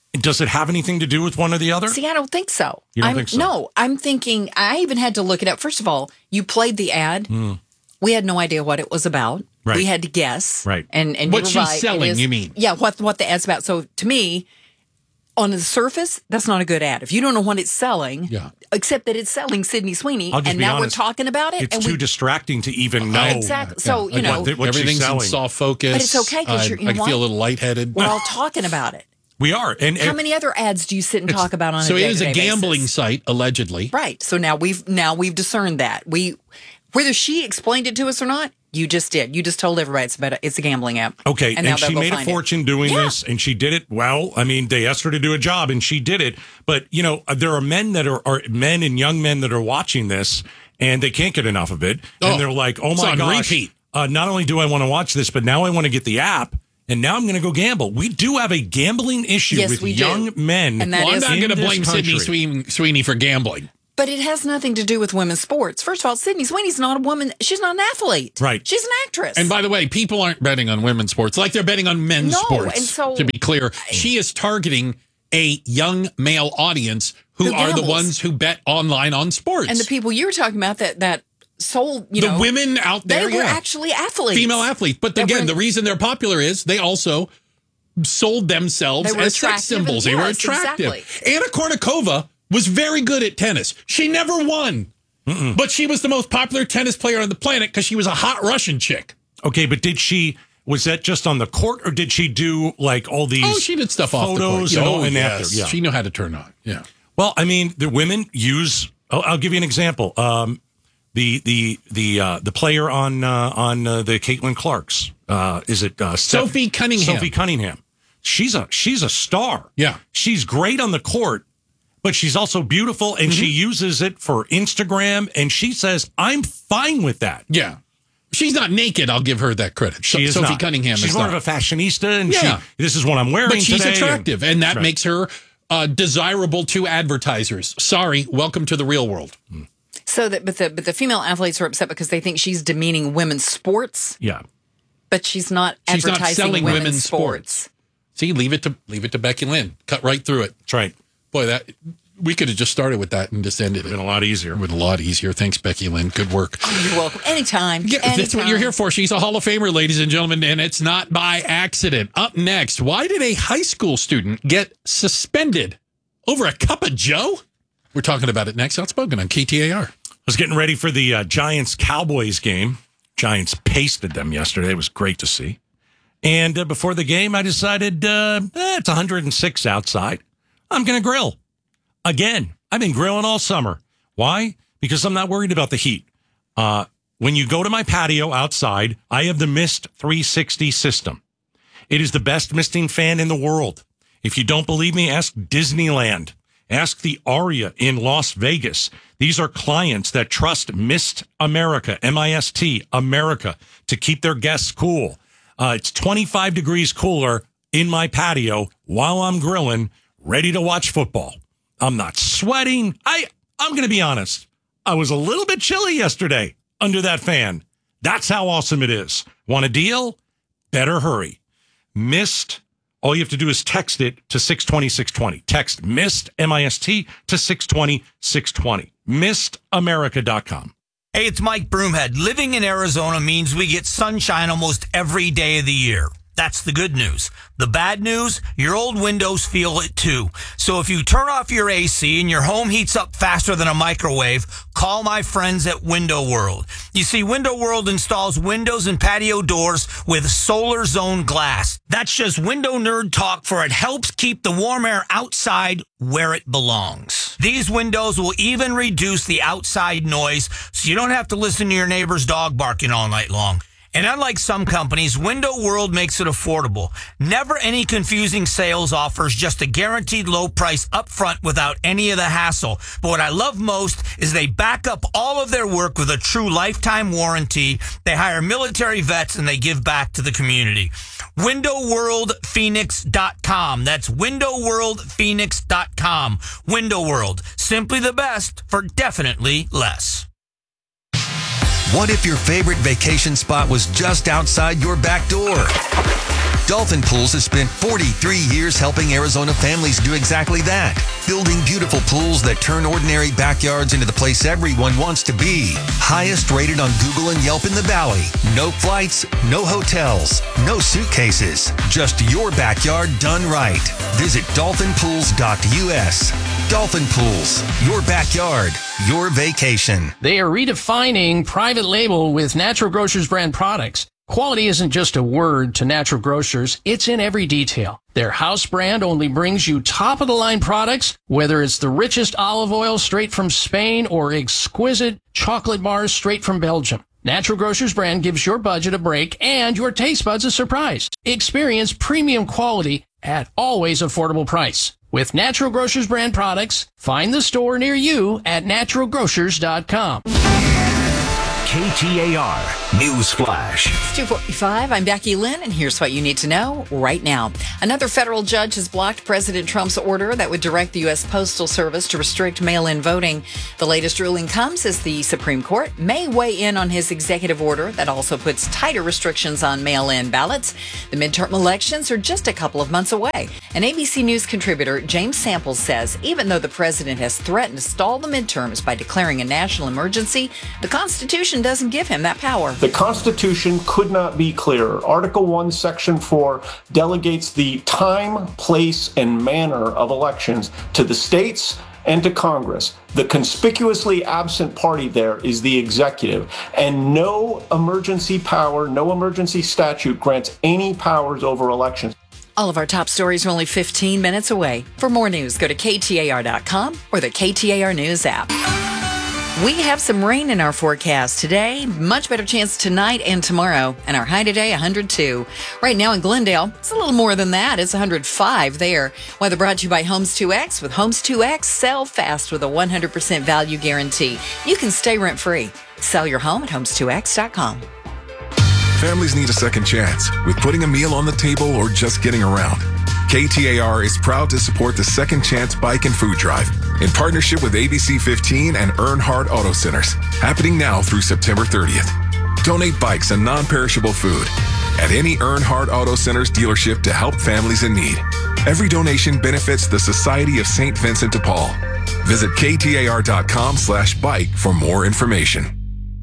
Does it have anything to do with one or the other? See, I don't think so. You don't think so? No, I'm thinking, I even had to look it up. First of all, you played the ad. We had no idea what it was about. Right. We had to guess. Right. And What you're she's right, it selling, is- you mean? Yeah, what the ad's about. So to me, on the surface, that's not a good ad. If you don't know what it's selling, except that it's selling Sydney Sweeney, I'll just and be now honest, we're talking about it. It's and too distracting to even know. Exactly. So, you know, what she's everything's in selling. soft focus. But it's okay, 'cause you're- you know I feel a what? little lightheaded. We're all talking about it. We are. And How many other ads do you sit and talk about on So a it day-to-day is a gambling basis? site, allegedly. Right. So now we've discerned that. Whether she explained it to us or not, you just did. You just told everybody it's a gambling app. Okay, now and they'll she go made a find it. fortune doing this, and she did it well. I mean, they asked her to do a job, and she did it. But, you know, there are men that are men and young men that are watching this, and they can't get enough of it. And they're like, oh, it's my on gosh. repeat. Not only do I want to watch this, but now I want to get the app, and now I'm going to go gamble. We do have a gambling issue Yes, with we do. young men. And that Well, I'm is not in going to this blame Sydney Sweeney for gambling. But it has nothing to do with women's sports. First of all, Sydney Sweeney's not a woman. She's not an athlete. Right. She's an actress. And by the way, people aren't betting on women's sports like they're betting on men's No, sports. and so- to be clear, she is targeting a young male audience who are the gambles. ones who bet online on sports. And the people you were talking about that sold, you the know. women out there, They were yeah. actually athletes. Female athletes. But That again, were- the reason they're popular is they also sold themselves They were as sex attractive and- symbols. They were yes, attractive. exactly. Anna Kournikova was very good at tennis. She never won. But she was the most popular tennis player on the planet because she was a hot Russian chick. Okay, but was that just on the court, or did she do like all these she did stuff off the court. photos and all and yes. after? Yeah. She knew how to turn on. Yeah. Well, I mean, the women use. I'll give you an example. The player on the Caitlin Clark's is it Sophie Cunningham? Sophie Cunningham. She's a star. Yeah, she's great on the court, but she's also beautiful, and she uses it for Instagram. And she says, "I'm fine with that." Yeah. She's not naked. I'll give her that credit. She is Sophie not. Cunningham She's is more not. of a fashionista, and Yeah. this is what I'm wearing. But she's today, attractive, and that Right. makes her desirable to advertisers. Sorry, welcome to the real world. So that, but the female athletes are upset because they think she's demeaning women's sports, Yeah. but she's not She's not advertising selling women's sports. See, leave it to Becky Lynn. Cut right through it. That's right. Boy, that we could have just started with that and just ended it. Been a lot easier. Been a lot easier. Thanks, Becky Lynn. Good work. You're welcome. Anytime. Yeah, that's what Anytime. you're here for. She's a Hall of Famer, ladies and gentlemen, and it's not by accident. Up next, why did a high school student get suspended over a cup of Joe? We're talking about it next. Outspoken on KTAR. I was getting ready for the Giants-Cowboys game. Giants pasted them yesterday. It was great to see. And before the game, I decided it's 106 outside. I'm going to grill. Again, I've been grilling all summer. Why? Because I'm not worried about the heat. When you go to my patio outside, I have the Mist 360 system. It is the best misting fan in the world. If you don't believe me, ask Disneyland. Ask the Aria in Las Vegas. These are clients that trust Mist America, M-I-S-T, America, to keep their guests cool. It's 25 degrees cooler in my patio while I'm grilling, ready to watch football. I'm not sweating. I'm going to be honest. I was a little bit chilly yesterday under that fan. That's how awesome it is. Want a deal? Better hurry. Mist. All you have to do is text it to 620-620. Text MIST, M-I-S-T, to 620-620. MistAmerica.com. Hey, it's Mike Broomhead. Living in Arizona means we get sunshine almost every day of the year. That's the good news. The bad news, your old windows feel it too. So if you turn off your AC and your home heats up faster than a microwave, call my friends at Window World. You see, Window World installs windows and patio doors with Solar Zone glass. That's just window nerd talk, for it helps keep the warm air outside where it belongs. These windows will even reduce the outside noise, so you don't have to listen to your neighbor's dog barking all night long. And unlike some companies, Window World makes it affordable. Never any confusing sales offers, just a guaranteed low price up front without any of the hassle. But what I love most is they back up all of their work with a true lifetime warranty. They hire military vets and they give back to the community. WindowWorldPhoenix.com. That's WindowWorldPhoenix.com. Window World. Simply the best for definitely less. What if your favorite vacation spot was just outside your back door? Dolphin Pools has spent 43 years helping Arizona families do exactly that. Building beautiful pools that turn ordinary backyards into the place everyone wants to be. Highest rated on Google and Yelp in the Valley. No flights, no hotels, no suitcases. Just your backyard done right. Visit dolphinpools.us. Dolphin Pools, your backyard, your vacation. They are redefining private label with Natural Grocers brand products. Quality isn't just a word to Natural Grocers, it's in every detail. Their house brand only brings you top-of-the-line products, whether it's the richest olive oil straight from Spain or exquisite chocolate bars straight from Belgium. Natural Grocers brand gives your budget a break and your taste buds a surprise. Experience premium quality at always affordable price. With Natural Grocers brand products, find the store near you at naturalgrocers.com. KTAR News Flash. It's 2:45. I'm Becky Lynn, and here's what you need to know right now. Another federal judge has blocked President Trump's order that would direct the U.S. Postal Service to restrict mail-in voting. The latest ruling comes as the Supreme Court may weigh in on his executive order that also puts tighter restrictions on mail-in ballots. The midterm elections are just a couple of months away. An ABC News contributor, James Samples, says even though the president has threatened to stall the midterms by declaring a national emergency, the Constitution doesn't give him that power. The Constitution could not be clearer. Article 1, Section 4 delegates the time, place, and manner of elections to the states and to Congress. The conspicuously absent party there is the executive, and no emergency power, no emergency statute grants any powers over elections. All of our top stories are only 15 minutes away. For more news, go to KTAR.com or the KTAR News app. We have some rain in our forecast today. Much better chance tonight and tomorrow. And our high today, 102. Right now in Glendale, it's a little more than that. It's 105 there. Weather brought to you by Homes 2X. With Homes 2X, sell fast with a 100% value guarantee. You can stay rent-free. Sell your home at homes2x.com. Families need a second chance with putting a meal on the table or just getting around. KTAR is proud to support the Second Chance Bike and Food Drive in partnership with ABC 15 and Earnhardt Auto Centers, happening now through September 30th. Donate bikes and non-perishable food at any Earnhardt Auto Centers dealership to help families in need. Every donation benefits the Society of St. Vincent de Paul. Visit KTAR.com/bike for more information.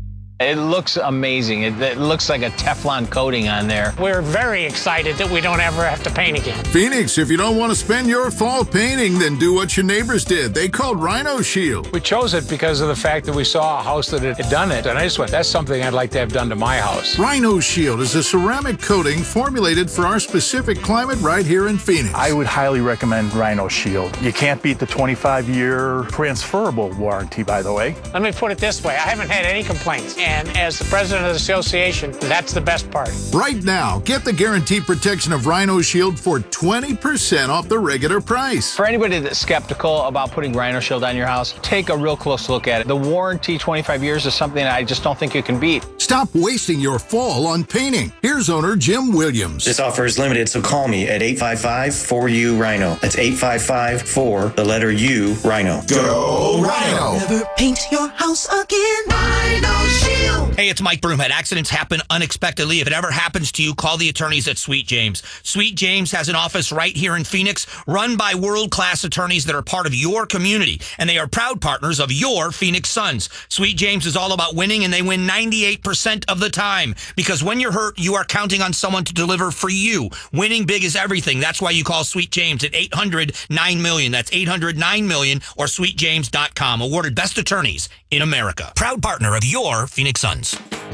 It looks amazing. It looks like a Teflon coating on there. We're very excited that we don't ever have to paint again. Phoenix, if you don't want to spend your fall painting, then do what your neighbors did. They called Rhino Shield. We chose it because of the fact that we saw a house that had done it, and I just went, that's something I'd like to have done to my house. Rhino Shield is a ceramic coating formulated for our specific climate right here in Phoenix. I would highly recommend Rhino Shield. You can't beat the 25-year transferable warranty, by the way. Let me put it this way. I haven't had any complaints. And as the president of the association, that's the best part. Right now, get the guaranteed protection of Rhino Shield for 20% off the regular price. For anybody that's skeptical about putting Rhino Shield on your house, take a real close look at it. The warranty, 25 years, is something that I just don't think you can beat. Stop wasting your fall on painting. Here's owner Jim Williams. This offer is limited, so call me at 855-4U-RHINO. That's 855-4, the letter U, Rhino. Go Rhino! Never paint your house again. Rhino Shield. Hey, it's Mike Broomhead. Accidents happen unexpectedly. If it ever happens to you, call the attorneys at Sweet James. Sweet James has an office right here in Phoenix, run by world-class attorneys that are part of your community, and they are proud partners of your Phoenix Suns. Sweet James is all about winning, and they win 98% of the time, because when you're hurt, you are counting on someone to deliver for you. Winning big is everything. That's why you call Sweet James at 800-9-MILLION. That's 800-9-MILLION or sweetjames.com. Awarded best attorneys in America. Proud partner of your Phoenix Suns.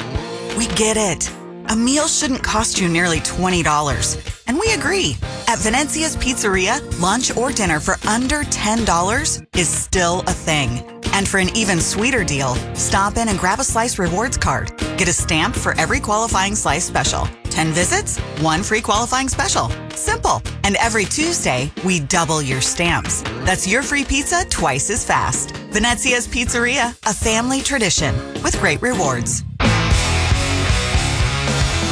We get it. A meal shouldn't cost you nearly $20. And we agree. At Venezia's Pizzeria, lunch or dinner for under $10 is still a thing. And for an even sweeter deal, stop in and grab a Slice Rewards card. Get a stamp for every qualifying Slice special. 10 visits, 1 free qualifying special. Simple. And every Tuesday, we double your stamps. That's your free pizza twice as fast. Venezia's Pizzeria, a family tradition with great rewards.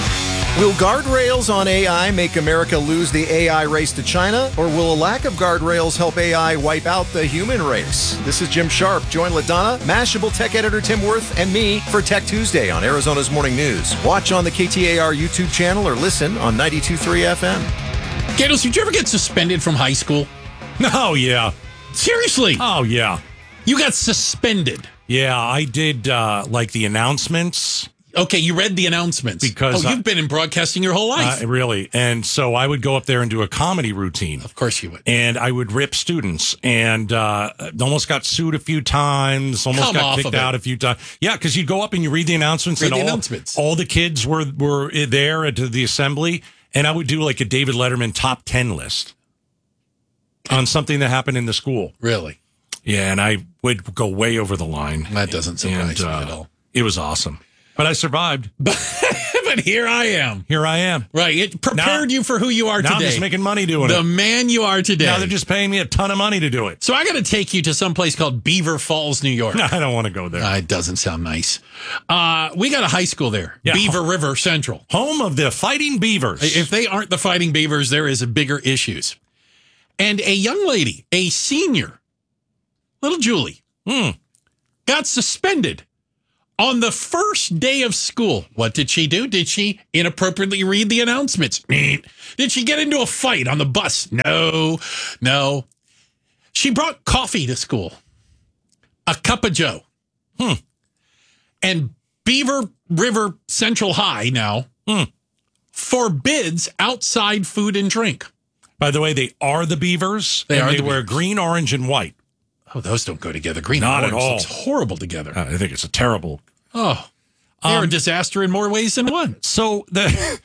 Will guardrails on AI make America lose the AI race to China, or will a lack of guardrails help AI wipe out the human race? This is Jim Sharp. Join LaDonna, Mashable tech editor Tim Worth, and me for Tech Tuesday on Arizona's Morning News. Watch on the KTAR YouTube channel or listen on 92.3 FM. Gatos, did you ever get suspended from high school? Oh, yeah. Seriously? Oh, yeah. You got suspended? Yeah, I did like the announcements. Okay, you read the announcements. Because you've been in broadcasting your whole life. Really. And so I would go up there and do a comedy routine. Of course you would. And I would rip students and almost got sued a few times, almost got kicked out a few times. Yeah, because you'd go up and you read the announcements. All the kids were there at the assembly. And I would do like a David Letterman top 10 list on something that happened in the school. Really? Yeah, and I would go way over the line. That doesn't surprise me at all. It was awesome. But I survived. But here I am. Here I am. Right. It prepared you for who you are today. Now I'm just making money doing it. The man you are today. Now they're just paying me a ton of money to do it. So I got to take you to some place called Beaver Falls, New York. No, I don't want to go there. It doesn't sound nice. We got a high school there. Yeah. Beaver River Central. Home of the Fighting Beavers. If they aren't the Fighting Beavers, there is bigger issues. And a young lady, a senior, little Julie, got suspended on the first day of school. What did she do? Did she inappropriately read the announcements? Did she get into a fight on the bus? No. She brought coffee to school. A cup of joe. And Beaver River Central High now forbids outside food and drink. By the way, they are the Beavers. They wear green, orange, and white. Oh, those don't go together. Green Not and at orange all. looks horrible together. I think it's a terrible. Oh, they're a disaster in more ways than one. So